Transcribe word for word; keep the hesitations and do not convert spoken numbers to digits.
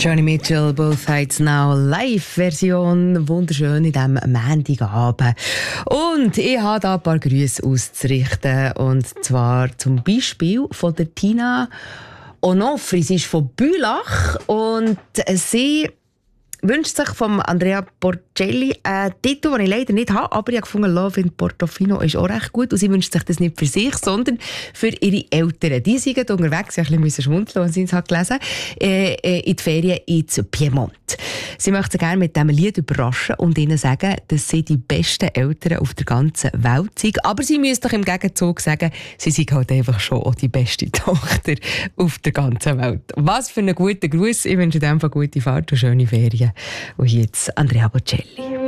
Joni Mitchell, Both Sides Now, Live-Version, wunderschön in diesem Montagabend. Und ich habe da ein paar Grüße auszurichten. Und zwar zum Beispiel von der Tina Onofri. Sie ist von Bülach und sie wünscht sich von Andrea Porcelli einen Titel, den ich leider nicht habe, aber ich habe gefunden, Love in Portofino ist auch recht gut. Und sie wünscht sich das nicht für sich, sondern für ihre Eltern. Die sind unterwegs, ich musste ein bisschen schmunzeln, als sie es gelesen äh, äh, in die Ferien ins Piemont. Sie möchte sie gerne mit diesem Lied überraschen und ihnen sagen, dass sie die besten Eltern auf der ganzen Welt sind. Aber sie müssen doch im Gegenzug sagen, sie sind halt einfach schon auch die beste Tochter auf der ganzen Welt. Was für einen guten Gruß. Ich wünsche dir einfach gute Fahrt und schöne Ferien. Und jetzt Andrea Bocelli.